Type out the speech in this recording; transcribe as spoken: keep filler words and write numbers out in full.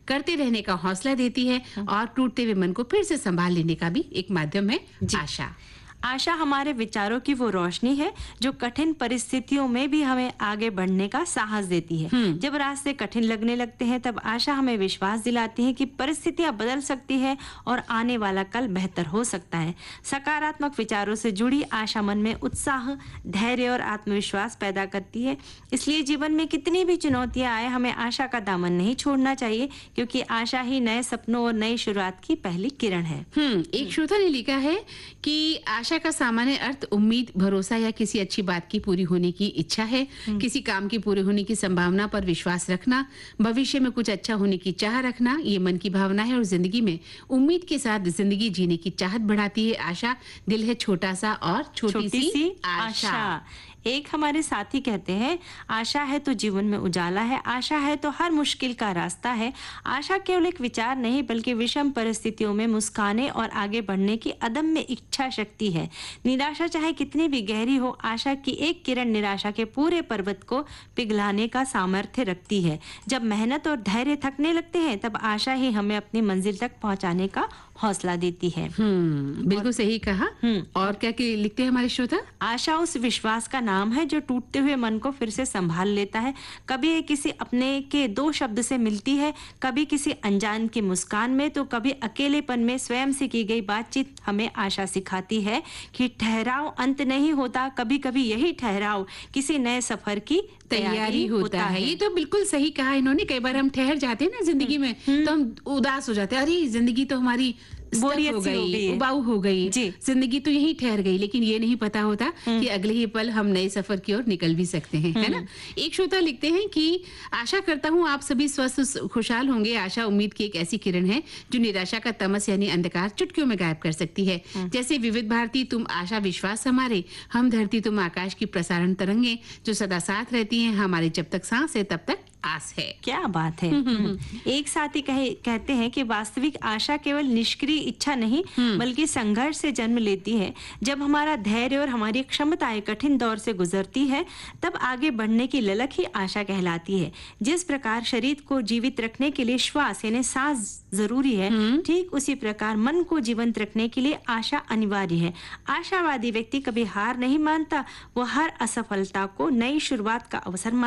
करते रहने का हौसला देती है और टूटते हुए मन को फिर से संभाल लेने का भी एक माध्यम है आशा। आशा हमारे विचारों की वो रोशनी है जो कठिन परिस्थितियों में भी हमें आगे बढ़ने का साहस देती है। जब रास्ते कठिन लगने लगते हैं तब आशा हमें विश्वास दिलाती है कि परिस्थितियां बदल सकती है और आने वाला कल बेहतर हो सकता है। सकारात्मक विचारों से जुड़ी आशा मन में उत्साह, धैर्य और आत्मविश्वास पैदा करती है। इसलिए जीवन में कितनी भी चुनौतियां आए, हमें आशा का दामन नहीं छोड़ना चाहिए, क्योंकि आशा ही नए सपनों और नई शुरुआत की पहली किरण है। हम्म एक श्रोता ने लिखा है कि आशा का सामान्य अर्थ उम्मीद, भरोसा या किसी अच्छी बात की पूरी होने की इच्छा है। किसी काम की पूरे होने की संभावना पर विश्वास रखना, भविष्य में कुछ अच्छा होने की चाह रखना, ये मन की भावना है और जिंदगी में उम्मीद के साथ जिंदगी जीने की चाहत बढ़ाती है। आशा दिल है छोटा सा और छोटी, छोटी सी, सी आशा, आशा। एक हमारे साथी कहते हैं, आशा है तो जीवन में उजाला है, आशा है तो हर मुश्किल का रास्ता है। आशा केवल एक विचार नहीं बल्कि विषम परिस्थितियों में मुस्काने और आगे बढ़ने की अदम्य इच्छा शक्ति है। निराशा चाहे कितनी भी गहरी हो, आशा की एक किरण निराशा के पूरे पर्वत को पिघलाने का सामर्थ्य रखती है। जब मेहनत और धैर्य थकने लगते हैं तब आशा ही हमें अपनी मंजिल तक पहुंचाने का हौसला देती है। हम्म बिल्कुल सही कहा। और क्या कि लिखते हैं हमारे श्रोता, आशा उस विश्वास का नाम है जो टूटते हुए मन को फिर से संभाल लेता है। कभी ये किसी अपने के दो शब्द से मिलती है, कभी किसी अनजान की मुस्कान में, तो कभी अकेलेपन में स्वयं से की गई बातचीत हमें आशा सिखाती है कि ठहराव अंत नहीं होता, कभी कभी यही ठहराव किसी नए सफर की तैयारी होता, होता है। है ये तो बिल्कुल सही कहा इन्होंने। कई बार हम ठहर जाते हैं ना जिंदगी में, तो हम उदास हो जाते हैं, अरे जिंदगी तो हमारी बोरियत हो सी हो गई, गई, उबाऊ हो गई, जिंदगी तो यहीं ठहर गई। लेकिन ये नहीं पता होता कि अगले ही पल हम नए सफर की ओर निकल भी सकते हैं, है ना। एक श्रोता लिखते हैं कि आशा करता हूँ आप सभी स्वस्थ खुशहाल होंगे। आशा उम्मीद की एक ऐसी किरण है जो निराशा का तमस यानी अंधकार चुटकियों में गायब कर सकती है। जैसे विविध भारती तुम आशा विश्वास हमारे, हम धरती तुम आकाश की प्रसारण तरंगे जो सदा साथ रहती हैं हमारे, जब तक सांस है तब तक आस है। क्या बात है। एक साथी कहे कहते हैं कि वास्तविक आशा केवल निष्क्रिय इच्छा नहीं बल्कि संघर्ष से जन्म लेती है। जब हमारा धैर्य और हमारी क्षमताएं कठिन दौर से गुजरती है तब आगे बढ़ने की ललक ही आशा कहलाती है। जिस प्रकार शरीर को जीवित रखने के लिए श्वास यानी सांस जरूरी है, ठीक उसी प्रकार मन को जीवंत रखने के लिए आशा अनिवार्य है। आशावादी व्यक्ति कभी हार नहीं मानता, वो हर असफलता को नई शुरुआत का अवसर